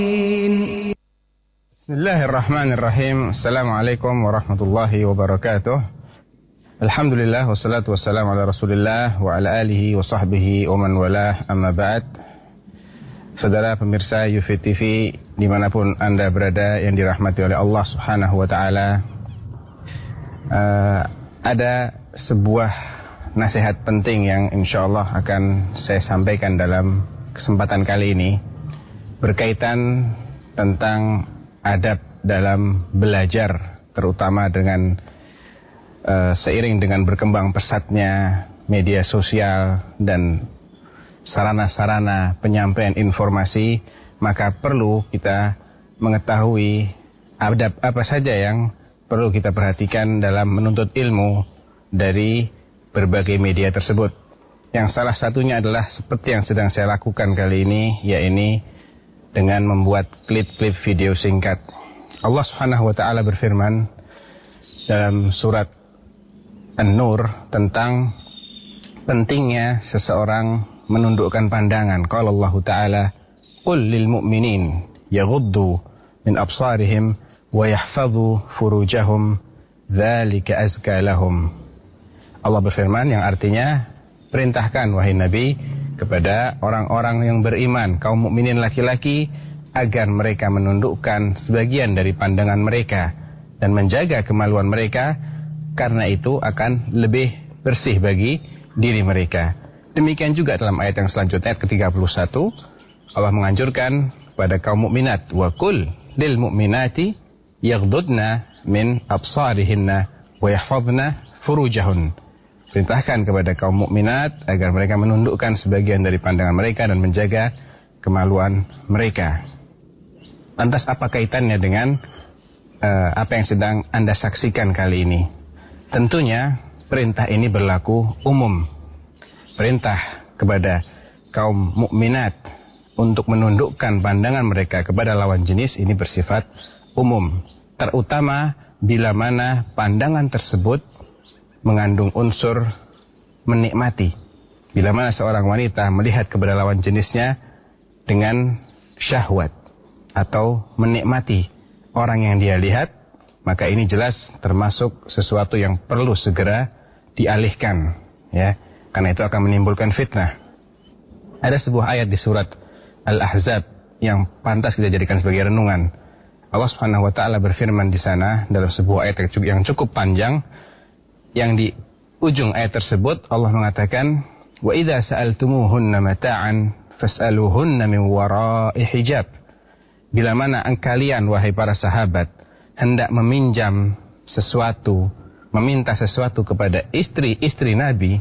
Bismillahirrahmanirrahim. Assalamualaikum warahmatullahi wabarakatuh. Alhamdulillah wassalatu wassalamu ala Rasulillah wa ala alihi wa sahbihi wa man walah, amma ba'd. Saudara pemirsa Yufid TV dimanapun Anda berada yang dirahmati oleh Allah Subhanahu wa ta'ala, ada sebuah nasihat penting yang insyaallah akan saya sampaikan dalam kesempatan kali ini, berkaitan tentang adab dalam belajar, terutama dengan seiring dengan berkembang pesatnya media sosial dan sarana-sarana penyampaian informasi, maka perlu kita mengetahui adab apa saja yang perlu kita perhatikan dalam menuntut ilmu dari berbagai media tersebut. Yang salah satunya adalah seperti yang sedang saya lakukan kali ini, yaitu dengan membuat klip-klip video singkat. Allah Subhanahu wa ta'ala berfirman dalam surat An-Nur tentang pentingnya seseorang menundukkan pandangan. Qala Allah Ta'ala, "Qul lil mu'minin yaghuddu min absarihim wa yahfadhu furujahum, dzalika azka lahum." Allah berfirman yang artinya, perintahkan wahai Nabi kepada orang-orang yang beriman, kaum mukminin laki-laki, agar mereka menundukkan sebagian dari pandangan mereka dan menjaga kemaluan mereka, karena itu akan lebih bersih bagi diri mereka. Demikian juga dalam ayat yang selanjutnya, ayat ke-31, Allah menganjurkan kepada kaum mukminat, wa qul lil mu'minati yaghdudna min absarihinna wa yahfazna furujahun. Perintahkan kepada kaum mukminat agar mereka menundukkan sebagian dari pandangan mereka dan menjaga kemaluan mereka. Lantas apa kaitannya dengan apa yang sedang Anda saksikan kali ini? Tentunya perintah ini berlaku umum. Perintah kepada kaum mukminat untuk menundukkan pandangan mereka kepada lawan jenis ini bersifat umum, terutama bila mana pandangan tersebut mengandung unsur menikmati. Bila mana seorang wanita melihat kepada lawan jenisnya dengan syahwat atau menikmati orang yang dia lihat, maka ini jelas termasuk sesuatu yang perlu segera dialihkan, ya, karena itu akan menimbulkan fitnah. Ada sebuah ayat di surat Al-Ahzab yang pantas kita jadikan sebagai renungan. Allah Subhanahu wa ta'ala berfirman di sana dalam sebuah ayat yang cukup panjang, yang di ujung ayat tersebut Allah mengatakan, wa idza sa'altumuhunna mata'an fas'aluhunna min wara'i hijab. Bila mana kalian wahai para sahabat hendak meminjam sesuatu, meminta sesuatu kepada istri-istri Nabi,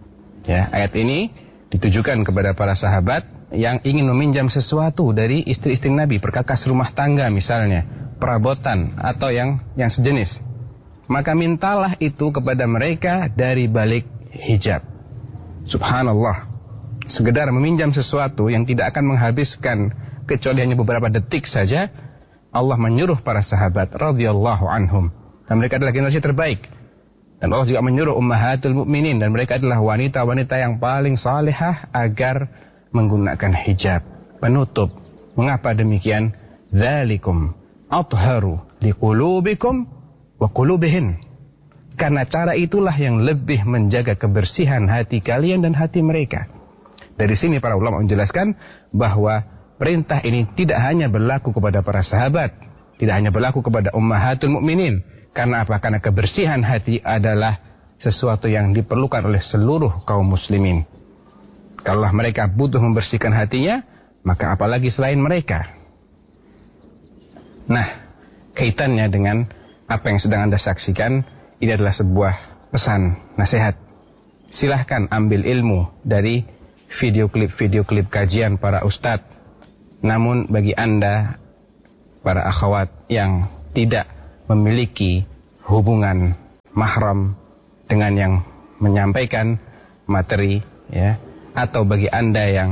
ya, ayat ini ditujukan kepada para sahabat yang ingin meminjam sesuatu dari istri-istri Nabi, perkakas rumah tangga misalnya, perabotan atau yang sejenis. Maka mintalah itu kepada mereka dari balik hijab. Subhanallah, sekedar meminjam sesuatu yang tidak akan menghabiskan kecuali hanya beberapa detik saja, Allah menyuruh para sahabat radhiyallahu anhum, dan mereka adalah generasi terbaik. Dan Allah juga menyuruh ummahatul mukminin, dan mereka adalah wanita-wanita yang paling salihah, agar menggunakan hijab, penutup. Mengapa demikian? Dzalikum athharu liqulubikum wa qulubihin. Karena cara itulah yang lebih menjaga kebersihan hati kalian dan hati mereka. Dari sini para ulama menjelaskan bahwa perintah ini tidak hanya berlaku kepada para sahabat, tidak hanya berlaku kepada ummahatul mukminin. Karena apa? Karena kebersihan hati adalah sesuatu yang diperlukan oleh seluruh kaum muslimin. Kalau mereka butuh membersihkan hatinya, maka apalagi selain mereka. Nah, kaitannya dengan apa yang sedang Anda saksikan, ini adalah sebuah pesan, nasihat. Silahkan ambil ilmu dari video klip kajian para ustadz. Namun bagi Anda, para akhwat yang tidak memiliki hubungan mahram dengan yang menyampaikan materi, ya, atau bagi Anda yang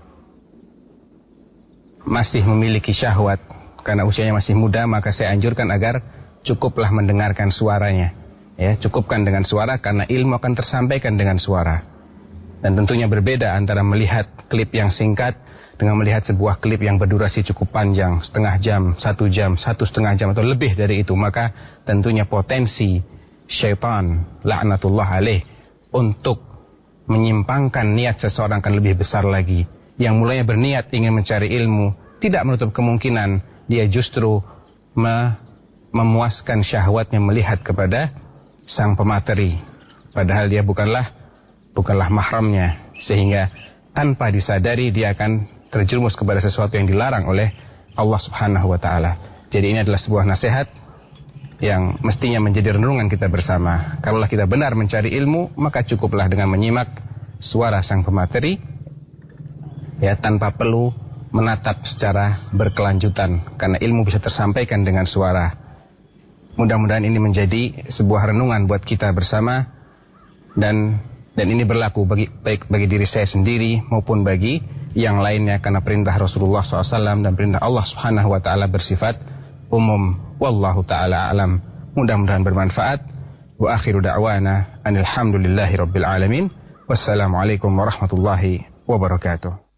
masih memiliki syahwat karena usianya masih muda, maka saya anjurkan agar cukuplah mendengarkan suaranya, ya, cukupkan dengan suara, karena ilmu akan tersampaikan dengan suara. Dan tentunya berbeda antara melihat klip yang singkat dengan melihat sebuah klip yang berdurasi cukup panjang, setengah jam, 1 jam, 1,5 jam atau lebih dari itu, maka tentunya potensi syaitan laknatullah alaih untuk menyimpangkan niat seseorang akan lebih besar lagi. Yang mulanya berniat ingin mencari ilmu, tidak menutup kemungkinan dia justru memuaskan syahwatnya melihat kepada sang pemateri, padahal dia bukanlah mahramnya, sehingga tanpa disadari dia akan terjerumus kepada sesuatu yang dilarang oleh Allah Subhanahu wa taala. Jadi ini adalah sebuah nasihat yang mestinya menjadi renungan kita bersama. Kalaulah kita benar mencari ilmu, maka cukuplah dengan menyimak suara sang pemateri, ya, tanpa perlu menatap secara berkelanjutan, karena ilmu bisa tersampaikan dengan suara. Mudah-mudahan ini menjadi sebuah renungan buat kita bersama, dan ini berlaku baik bagi diri saya sendiri maupun bagi yang lainnya, karena perintah Rasulullah SAW dan perintah Allah Subhanahu wa taala bersifat umum. Wallahu taala a'lam. Mudah-mudahan bermanfaat. Wa akhiru da'wana anil hamdulillahi rabbil alamin. Wassalamualaikum warahmatullahi wabarakatuh.